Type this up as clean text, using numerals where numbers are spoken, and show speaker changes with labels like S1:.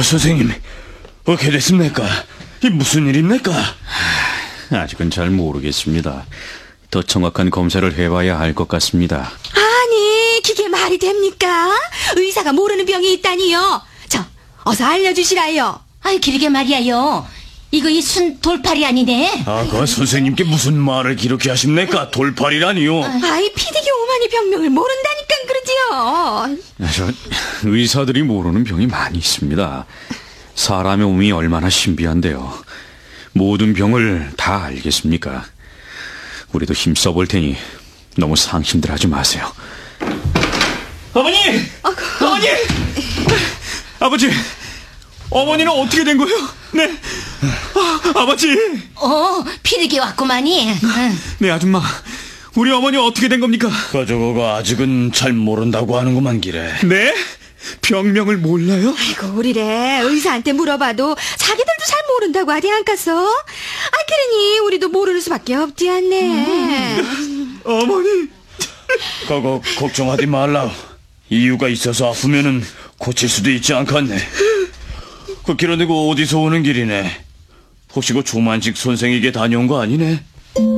S1: 선생님, 어떻게 됐습니까? 이 무슨 일입니까?
S2: 아직은 잘 모르겠습니다. 더 정확한 검사를 해봐야 알 것 같습니다.
S3: 아니, 그게 말이 됩니까? 의사가 모르는 병이 있다니요. 어서 알려주시라요.
S4: 아이, 그러게 말이야요. 이거 이 순 돌팔이 아니네.
S1: 그 선생님께 무슨 말을 그렇게 하십니까? 돌팔이라니요.
S3: 아이, 피디기 오만이 병명을 모른다니까 그러지요.
S2: 의사들이 모르는 병이 많이 있습니다. 사람의 몸이 얼마나 신비한데요. 모든 병을 다 알겠습니까? 우리도 힘써볼 테니 너무 상심들 하지 마세요. 어머니! 어머니! 아버지! 어머니는 어떻게 된 거예요? 네. 아버지!
S4: 피디기 왔구만이.
S2: 네, 아줌마. 우리 어머니 어떻게 된 겁니까?
S1: 저거가 아직은 잘 모른다고 하는구만 기래.
S2: 네? 병명을 몰라요?
S3: 아이고, 우리래 의사한테 물어봐도 자기들도 잘 모른다고 하디 않겠어? 그러니 우리도 모르는 수밖에 없지 않네.
S2: 어머니!
S1: 그거 걱정하지 말라. 이유가 있어서 아프면은 고칠 수도 있지 않겠네. 그 길어내고 어디서 오는 길이네? 혹시 그 조만식 선생에게 다녀온 거 아니네?